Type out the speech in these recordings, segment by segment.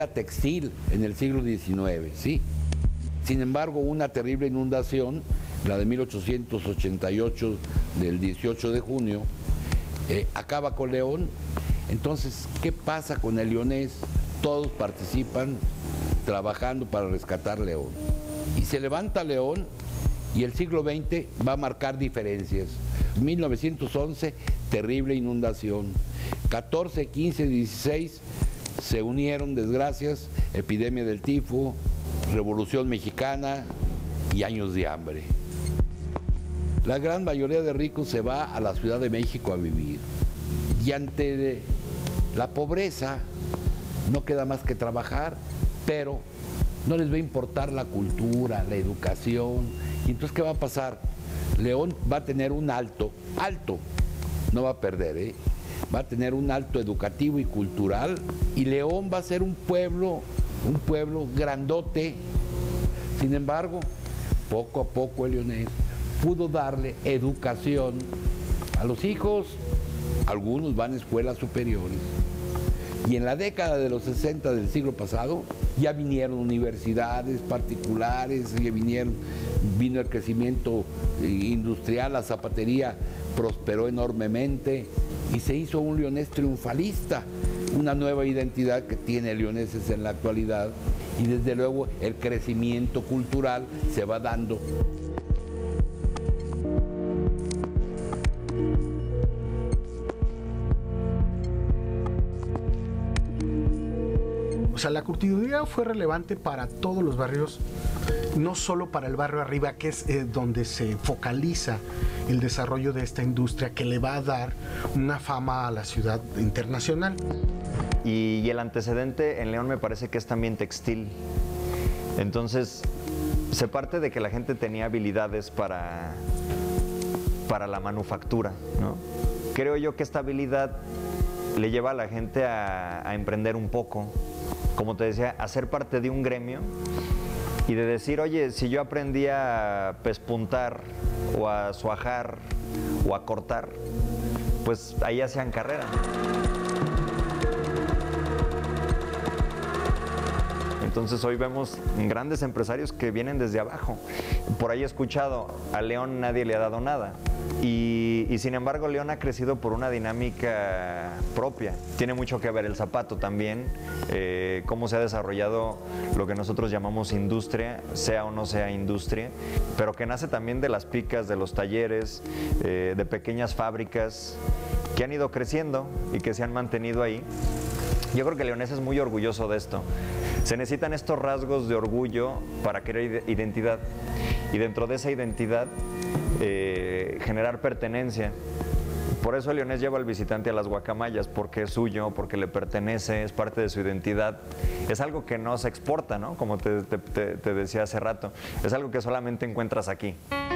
textil en el siglo XIX, ¿sí? Sin embargo, una terrible inundación, la de 1888, del 18 de junio, acaba con León. Entonces, ¿qué pasa con el leonés? Todos participan trabajando para rescatar León. Y se levanta León y el siglo XX va a marcar diferencias. 1911, terrible inundación. 14, 15, 16 se unieron desgracias, epidemia del tifo, Revolución Mexicana y años de hambre. La gran mayoría de ricos se va a la Ciudad de México a vivir. Y ante la pobreza no queda más que trabajar, pero no les va a importar la cultura, la educación. Y entonces, ¿qué va a pasar? León va a tener un alto, no va a perder, va a tener un alto educativo y cultural, y León va a ser un pueblo grandote. Sin embargo, poco a poco el leonés pudo darle educación a los hijos. Algunos van a escuelas superiores. Y en la década de los 60 del siglo pasado ya vinieron universidades particulares, vino el crecimiento industrial, la zapatería prosperó enormemente y se hizo un leonés triunfalista, una nueva identidad que tiene leoneses en la actualidad, y desde luego el crecimiento cultural se va dando. O sea, la curtiduría fue relevante para todos los barrios, no solo para el barrio arriba, que es donde se focaliza el desarrollo de esta industria que le va a dar una fama a la ciudad internacional. Y el antecedente en León me parece que es también textil. Entonces, se parte de que la gente tenía habilidades para la manufactura, ¿no? Creo yo que esta habilidad le lleva a la gente a emprender un poco, como te decía, a ser parte de un gremio y de decir, oye, si yo aprendí a pespuntar o a suajar o a cortar, pues ahí hacían carrera. Entonces hoy vemos grandes empresarios que vienen desde abajo. Por ahí he escuchado, a León nadie le ha dado nada. Y sin embargo León ha crecido por una dinámica propia. Tiene mucho que ver el zapato también, cómo se ha desarrollado lo que nosotros llamamos industria, sea o no sea industria, pero que nace también de las picas, de los talleres, de pequeñas fábricas que han ido creciendo y que se han mantenido ahí. Yo creo que Leonés es muy orgulloso de esto. Se necesitan estos rasgos de orgullo para crear identidad, y dentro de esa identidad generar pertenencia. Por eso el leonés lleva al visitante a las guacamayas, porque es suyo, porque le pertenece, es parte de su identidad. Es algo que no se exporta, ¿no? Como te decía hace rato, es algo que solamente encuentras aquí.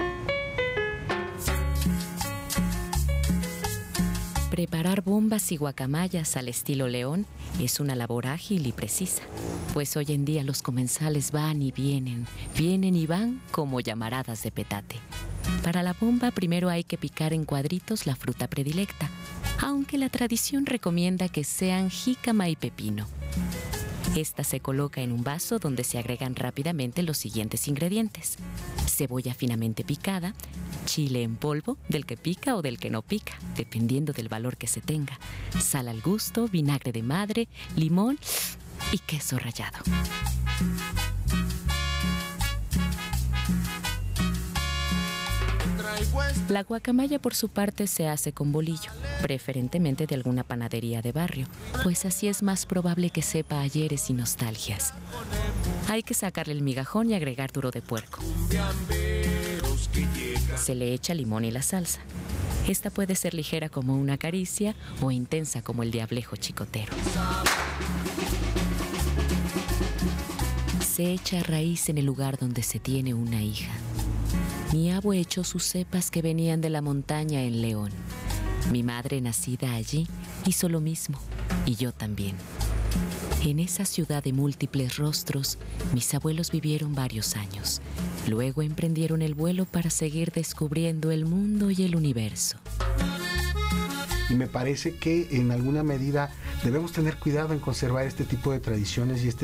Preparar bombas y guacamayas al estilo León es una labor ágil y precisa, pues hoy en día los comensales van y vienen y van como llamaradas de petate. Para la bomba primero hay que picar en cuadritos la fruta predilecta, aunque la tradición recomienda que sean jícama y pepino. Esta se coloca en un vaso donde se agregan rápidamente los siguientes ingredientes: cebolla finamente picada, chile en polvo, del que pica o del que no pica, dependiendo del valor que se tenga, sal al gusto, vinagre de madre, limón y queso rallado. La guacamaya por su parte se hace con bolillo, preferentemente de alguna panadería de barrio, pues así es más probable que sepa a ayeres y nostalgias. Hay que sacarle el migajón y agregar duro de puerco. Se le echa limón y la salsa. Esta puede ser ligera como una caricia o intensa como el diablejo chicotero. Se echa raíz en el lugar donde se tiene una hija. Mi abuelo echó sus cepas que venían de la montaña en León. Mi madre, nacida allí, hizo lo mismo, y yo también. En esa ciudad de múltiples rostros, mis abuelos vivieron varios años. Luego emprendieron el vuelo para seguir descubriendo el mundo y el universo. y me parece que en alguna medida debemos tener cuidado en conservar este tipo de tradiciones y este